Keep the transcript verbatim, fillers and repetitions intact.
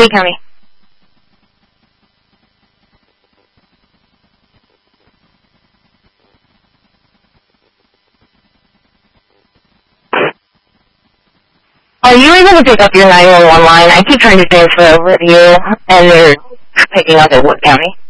Lee County. Are you able to pick up your nine one one line? I keep trying to transfer over to you, and they're picking up at Wood County.